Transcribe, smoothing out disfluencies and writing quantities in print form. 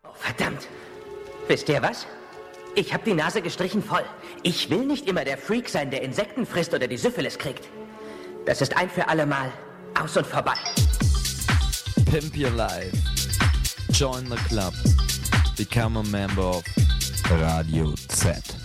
Oh, verdammt. Wisst ihr was? Ich habe die Nase gestrichen voll. Ich will nicht immer der Freak sein, der Insekten frisst oder die Syphilis kriegt. Das ist ein für alle Mal aus und vorbei. Pimp your life. Join the club. Become a member of Radio Z.